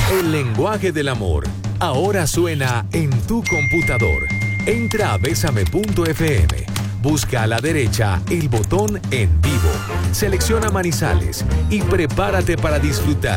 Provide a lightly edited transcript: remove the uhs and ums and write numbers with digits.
El lenguaje del amor ahora suena en tu computador. Entra a besame.fm. Busca a la derecha el botón En Vivo. Selecciona Manizales y prepárate para disfrutar